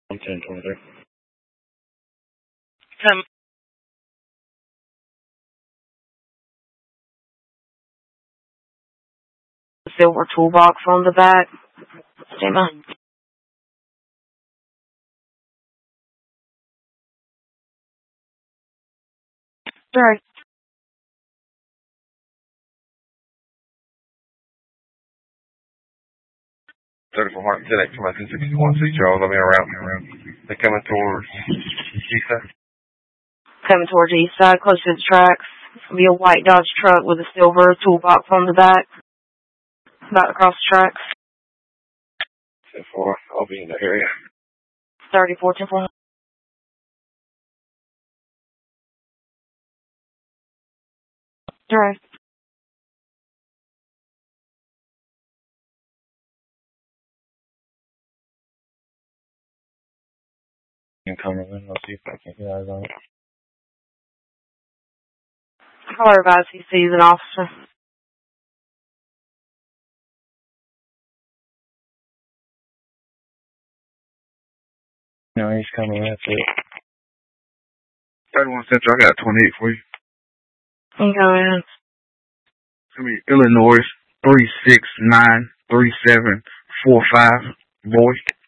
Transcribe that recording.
1023. Come. Silver toolbox on the back. Stand by. Sorry. 3400 10X from 1061 C. Charles, let me around. They're coming towards east side. Coming towards the east side, close to the tracks. It'll be a white Dodge truck with a silver toolbox on the back. About to cross the tracks. 10-4, I'll be in the area. 34, 10-4. Drive. Incoming, I'll see if I can get eyes on it. Caller advise he sees an officer. No, he's coming, that's it. 31 Central, I got 28 for you. Incoming. It's going to be Illinois 3693745, boy.